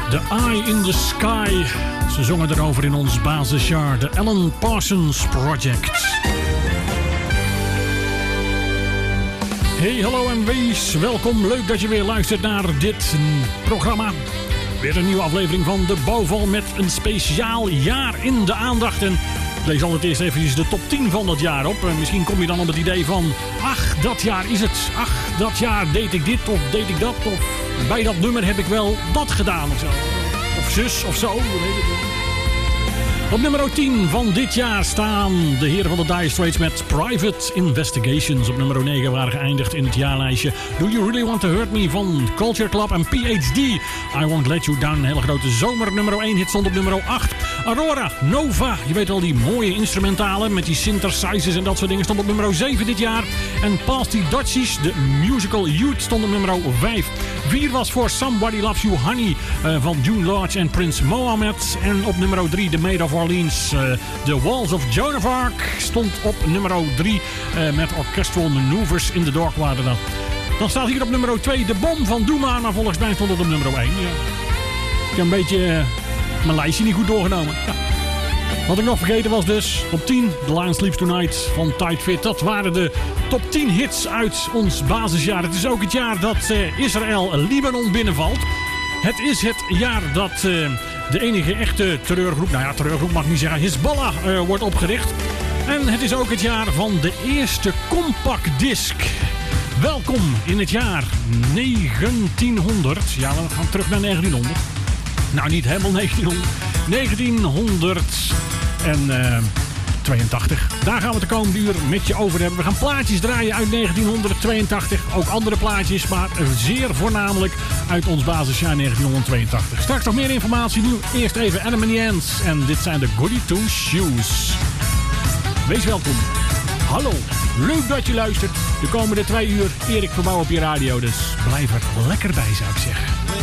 The Eye in the Sky. Ze zongen erover in ons basisjaar. De Alan Parsons Project. Hey, hallo en wees welkom. Leuk dat je weer luistert naar dit programma. Weer een nieuwe aflevering van De Bouwval met een speciaal jaar in de aandacht. En ik lees altijd eerst even de top 10 van dat jaar op. En misschien kom je dan op het idee van... ach, dat jaar is het. Ach, dat jaar deed ik dit of deed ik dat. Of bij dat nummer heb ik wel dat gedaan of zo. Of zus of zo. Op nummer 10 van dit jaar staan de heren van de Dire Straits met Private Investigations. Op nummer 9 waren geëindigd in het jaarlijstje Do You Really Want To Hurt Me van Culture Club en PhD. I Won't Let You Down, een hele grote zomer. Nummer 1 hit stond op nummer 8. Aurora, Nova, je weet wel die mooie instrumentalen met die synthesizers en dat soort dingen, stond op nummer 7 dit jaar. En Past the Dutchies, de musical Youth, stond op nummer 5. 4 was voor Somebody Loves You Honey van June Lodge en Prince Mohammed. En op nummer 3 The Maid of Orleans, The Walls of Joan of Arc stond op nummer 3 met orchestral maneuvers in the dark waren dat. Dan staat hier op nummer 2 De Bom van Doema, maar volgens mij stond het op nummer 1. Ja. Ik heb een beetje mijn lijstje niet goed doorgenomen. Ja. Wat ik nog vergeten was dus op 10 The Lion Sleeps Tonight van Tight Fit. Dat waren de top 10 hits uit ons basisjaar. Het is ook het jaar dat Israël Libanon binnenvalt. Het is het jaar dat de enige echte terreurgroep, nou ja, terreurgroep mag ik niet zeggen, Hezbollah wordt opgericht. En het is ook het jaar van de eerste compact disc. Welkom in het jaar 1900. Ja, we gaan terug naar 1900. Nou, niet helemaal 1900. 1982. Daar gaan we de komende uur met je over hebben. We gaan plaatjes draaien uit 1982. Ook andere plaatjes, maar zeer voornamelijk uit ons basisjaar 1982. Straks nog meer informatie. Nu eerst even Adam and the Ants. En dit zijn de Goody Two Shoes. Wees welkom. Hallo. Leuk dat je luistert. De komende 2 uur Erik Verbouw op je radio. Dus blijf er lekker bij, zou ik zeggen.